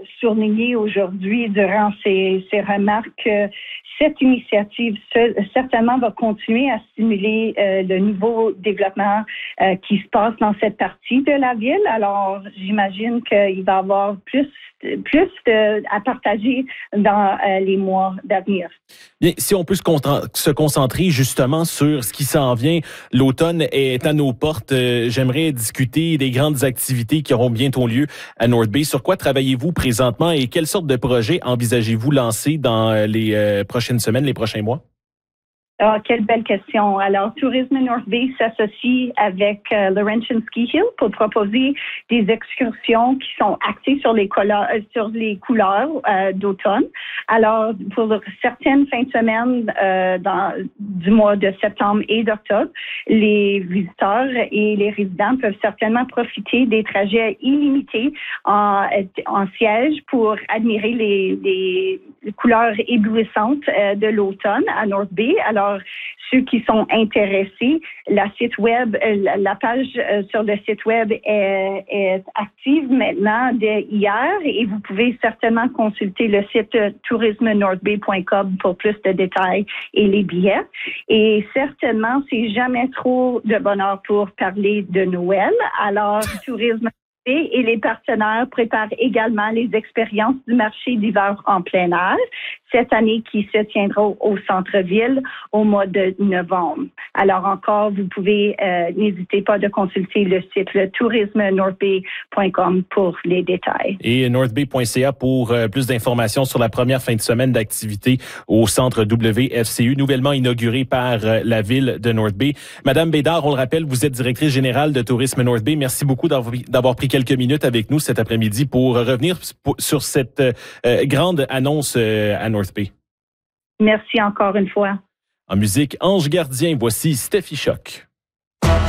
souligné aujourd'hui durant ces remarques que cette initiative certainement va continuer à stimuler le nouveau développement qui se passe dans cette partie de la ville. Alors, j'imagine qu'il va y avoir plus à partager dans les mois d'avenir. Bien, si on peut se concentrer justement sur ce qui s'en vient, l'automne est à nos portes. J'aimerais discuter des grandes activités qui auront bientôt lieu à North Bay. Sur quoi travaillez-vous présentement et quelles sortes de projets envisagez-vous lancer dans les prochaines semaines, les prochains mois? Ah, quelle belle question. Alors, Tourisme North Bay s'associe avec Laurentian Ski Hill pour proposer des excursions qui sont axées sur les couleurs d'automne. Alors, pour certaines fins de semaine du mois de septembre et d'octobre, les visiteurs et les résidents peuvent certainement profiter des trajets illimités en siège pour admirer les couleurs éblouissantes de l'automne à North Bay. Alors, ceux qui sont intéressés, la page sur le site web est active maintenant dès hier et vous pouvez certainement consulter le site tourismenorthbay.com pour plus de détails et les billets. Et certainement, c'est jamais trop de bonheur pour parler de Noël. Alors, Tourisme et les partenaires préparent également les expériences du marché d'hiver en plein air, cette année qui se tiendra au centre-ville au mois de novembre. Alors encore, vous pouvez, n'hésitez pas de consulter le site tourismenorthbay.com pour les détails. Et northbay.ca pour plus d'informations sur la première fin de semaine d'activité au centre WFCU, nouvellement inauguré par la ville de North Bay. Madame Bédard, on le rappelle, vous êtes directrice générale de Tourisme North Bay. Merci beaucoup d'avoir pris quelques minutes avec nous cet après-midi pour revenir sur cette grande annonce à North Bay. Merci encore une fois. En musique, Ange Gardien, voici Steffi Choc.